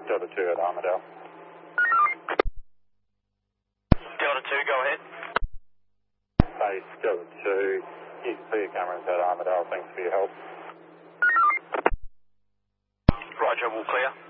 Delta 2 at Armadale. Delta 2, go ahead. Base Delta 2, you can see your cameras at Armadale. Thanks for your help. Roger, we'll clear.